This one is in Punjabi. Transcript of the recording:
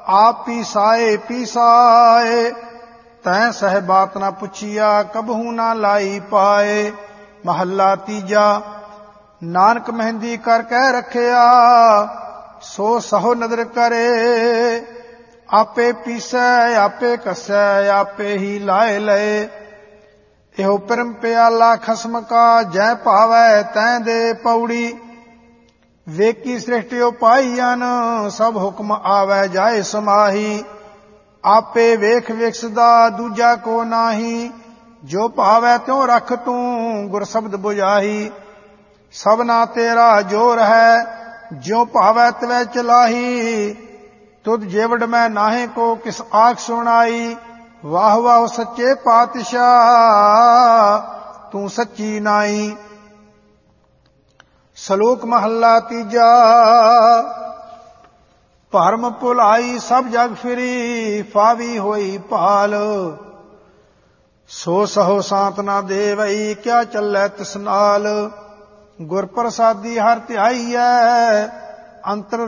आप पीसाए पीसाए, तैं सह बात न पुछिया, कबहू ना लाई पाए। महला तीजा। नानक मेहंदी कर कह रखिया, सो सहो नदर करे। आपे पीसै आपे कसै, आपे ही लाए लए। ਇਹੋ ਪਰਮ ਪਿਆਲਾ ਖਸਮ ਕਾ, ਜੈ ਭਾਵੈ ਤੈਂ ਦੇ ਪੌੜੀ। ਵੇਖੀ ਸ੍ਰਿਸ਼ਟਿ ਪਾਈਅਨ, ਸਭ ਹੁਕਮ ਆਵੈ ਜਾਏ ਸਮਾਹੀ। ਆਪੇ ਵੇਖ ਵੇਖਸਦਾ ਦੂਜਾ ਕੋ ਨਾਹੀ, ਜੋ ਭਾਵੈ ਤਿਉ ਰਖ ਤੂੰ ਗੁਰ ਸ਼ਬਦ ਬੁਝਾਹੀ। ਸਭਨਾ ਤੇਰਾ ਜੋਰ ਹੈ, ਜਿਉ ਭਾਵੈ ਤਵੈ ਚਲਾਹੀ। ਤੁਧ ਜੇਵੜ ਮੈਂ ਨਾਹੇ ਕੋ ਕਿਸ ਆਖ ਸੁਣਾਈ। ਵਾਹ ਵਾਹ ਸੱਚੇ ਪਾਤਸ਼ਾਹ, ਤੂੰ ਸੱਚੀ ਨਾਈ। ਸ਼ਲੋਕ ਮਹੱਲਾ ਤੀਜਾ। ਭਰਮ ਭੁਲਾਈ ਸਭ ਜਗ ਫਿਰੀ, ਫਾਵੀ ਹੋਈ ਭਾਲ। ਸੋ ਸਹੋ ਸਾਂਤ ਨਾ ਦੇਵਈ, ਕਿਆ ਚੱਲੈ ਤਿਸ ਨਾਲ। ਗੁਰ ਪ੍ਰਸਾਦੀ ਹਰ ਧਿਆਈਐ, ਅੰਤਰ